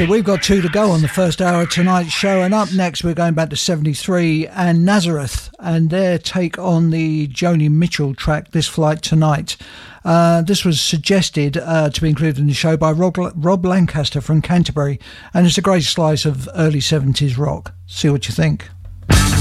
So we've got 2 to go on the first hour of tonight's show, and up next we're going back to 73 and Nazareth and their take on the Joni Mitchell track This Flight Tonight. This was suggested to be included in the show by Rob Lancaster from Canterbury, and it's a great slice of early 70s rock. See what you think.